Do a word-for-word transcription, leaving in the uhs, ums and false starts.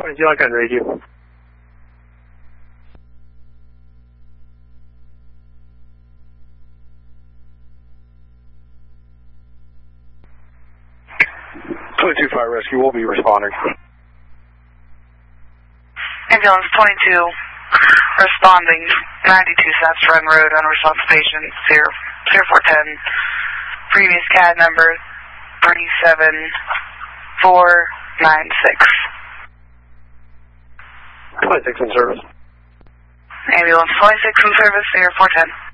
twenty-two, I can read you. twenty-two Fire Rescue will be responding. Ambulance twenty-two, responding, ninety-two South Run Road, unresponsive patient, zero four ten, previous C A D number three seven four nine six. twenty-six in service. Ambulance twenty-six in service, zero four ten.